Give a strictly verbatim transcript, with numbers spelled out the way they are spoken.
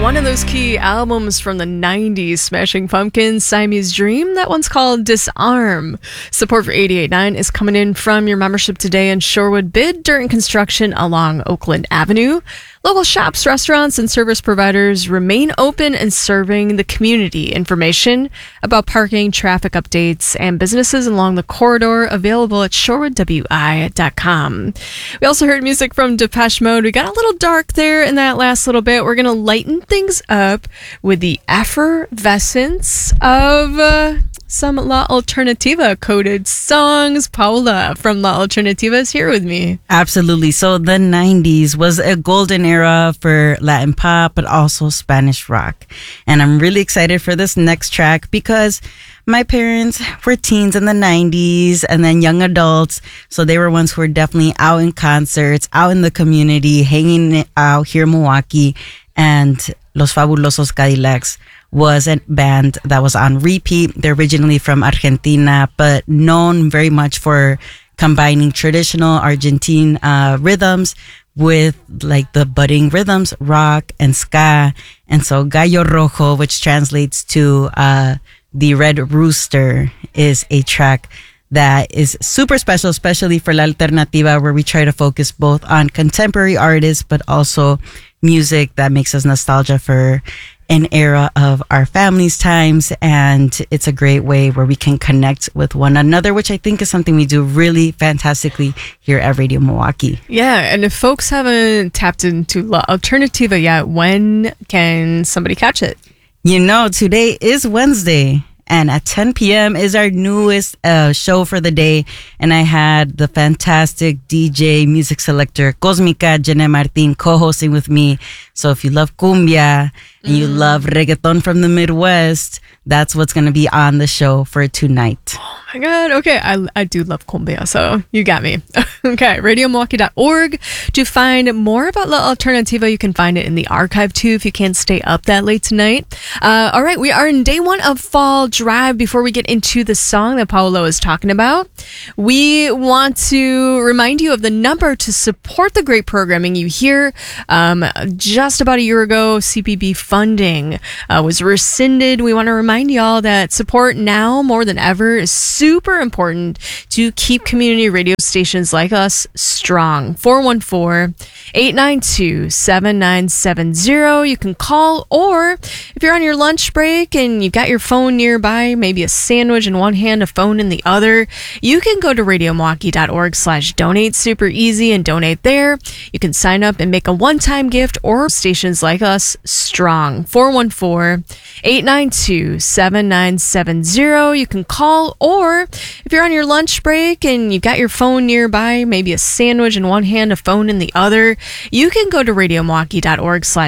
one of those key albums from the nineties, Smashing Pumpkins, Siamese Dream. That one's called Disarm. Support for eighty-eight point nine is coming in from your membership today in Shorewood Bid during construction along Oakland Avenue. Local shops, restaurants, and service providers remain open and serving the community. Information about parking, traffic updates, and businesses along the corridor available at shorewood w i dot com. We also heard music from Depeche Mode. We got a little dark there in that last little bit. We're going to lighten things up with the effervescence of uh, some La Alternativa coded songs. Paula from La Alternativa is here with me. Absolutely. So the nineties was a golden era for Latin pop, but also Spanish rock. And I'm really excited for this next track because my parents were teens in the nineties and then young adults. So they were ones who were definitely out in concerts, out in the community, hanging out here in Milwaukee. And Los Fabulosos Cadillacs was a band that was on repeat. They're originally from Argentina, but known very much for combining traditional Argentine uh, rhythms with like the budding rhythms, rock and ska. And so Gallo Rojo, which translates to uh, the Red Rooster, is a track that is super special, especially for La Alternativa, where we try to focus both on contemporary artists, but also music that makes us nostalgia for an era of our family's times. And it's a great way where we can connect with one another, which I think is something we do really fantastically here at Radio Milwaukee. Yeah, and if folks haven't tapped into La Alternativa yet, when can somebody catch it? You know, today is Wednesday. And at ten p.m. is our newest uh, show for the day. And I had the fantastic D J, music selector, Cosmica Jene Martin, co-hosting with me. So if you love cumbia and you mm. love reggaeton from the Midwest, that's what's going to be on the show for tonight. Oh my God. Okay. I, I do love cumbia, so you got me. Okay. radio milwaukee dot org. To find more about La Alternativa, you can find it in the archive too if you can't stay up that late tonight. Uh, all right. We are in day one of Fall Drive. Before we get into the song that Paolo is talking about, we want to remind you of the number to support the great programming you hear. Um, just about a year ago, C P B funding uh, was rescinded. We want to remind y'all that support now more than ever is super important to keep community radio stations like us strong. four one four, eight nine two, seven nine seven zero. You can call, or if you're on your lunch break and you've got your phone nearby, maybe a sandwich in one hand, a phone in the other, you can go to radio milwaukee dot org slash donate. Super easy, and donate there. You can sign up and make a one-time gift, or stations like us strong. four one four, eight nine two, seven nine seven zero. You can call, or if you're on your lunch break and you've got your phone nearby, maybe a sandwich in one hand, a phone in the other, you can go to radio milwaukee dot org slash